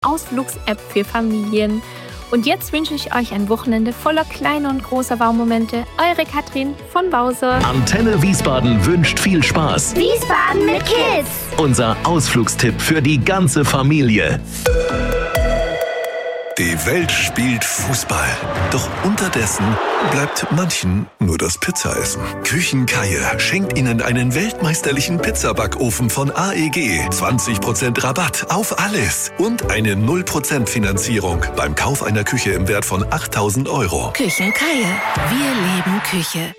Ausflugs-App für Familien. Und jetzt wünsche ich euch ein Wochenende voller kleiner und großer Wow-Momente. Eure Katrin von Bause. Antenne Wiesbaden wünscht viel Spaß. Wiesbaden mit Kids. Unser Ausflugstipp für die ganze Familie. Die Welt spielt Fußball. Doch unterdessen bleibt manchen nur das Pizzaessen. Küchenkeier schenkt Ihnen einen weltmeisterlichen Pizzabackofen von AEG. 20% Rabatt auf alles. Und eine 0% Finanzierung beim Kauf einer Küche im Wert von 8.000 €. Küchenkeier. Wir leben Küche.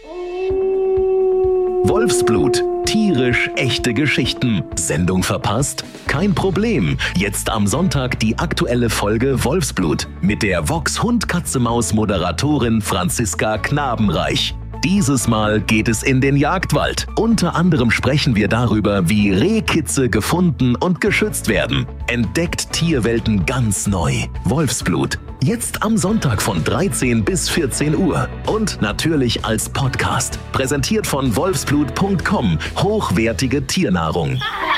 Wolfsblut. Tierisch echte Geschichten. Sendung verpasst? Kein Problem. Jetzt am Sonntag die aktuelle Folge Wolfsblut mit der Vox-Hund-Katze-Maus-Moderatorin Franziska Knabenreich. Dieses Mal geht es in den Jagdwald. Unter anderem sprechen wir darüber, wie Rehkitze gefunden und geschützt werden. Entdeckt Tierwelten ganz neu. Wolfsblut. Jetzt am Sonntag von 13 bis 14 Uhr. Und natürlich als Podcast. Präsentiert von wolfsblut.com. Hochwertige Tiernahrung.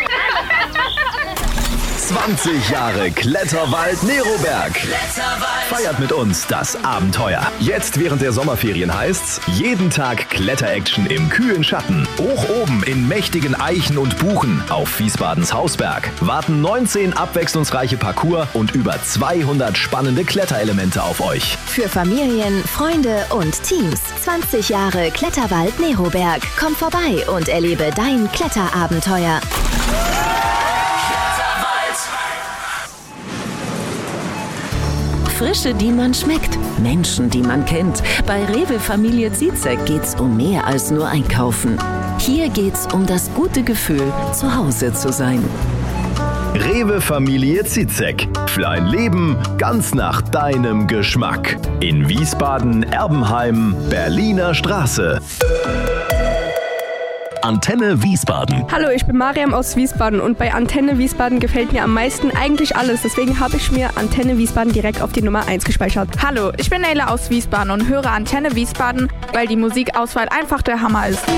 20 Jahre Kletterwald Neroberg. Feiert mit uns das Abenteuer. Jetzt während der Sommerferien heißt's, jeden Tag Kletteraction im kühlen Schatten. Hoch oben in mächtigen Eichen und Buchen auf Wiesbadens Hausberg warten 19 abwechslungsreiche Parcours und über 200 spannende Kletterelemente auf euch. Für Familien, Freunde und Teams. 20 Jahre Kletterwald Neroberg. Komm vorbei und erlebe dein Kletterabenteuer. Frische, die man schmeckt. Menschen, die man kennt. Bei Rewe Familie Zizek geht's um mehr als nur einkaufen. Hier geht's um das gute Gefühl, zu Hause zu sein. Rewe Familie Zizek. Für ein Leben ganz nach deinem Geschmack. In Wiesbaden, Erbenheim, Berliner Straße. Antenne Wiesbaden. Hallo, ich bin Mariam aus Wiesbaden und bei Antenne Wiesbaden gefällt mir am meisten eigentlich alles. Deswegen habe ich mir Antenne Wiesbaden direkt auf die Nummer 1 gespeichert. Hallo, ich bin Nele aus Wiesbaden und höre Antenne Wiesbaden, weil die Musikauswahl einfach der Hammer ist.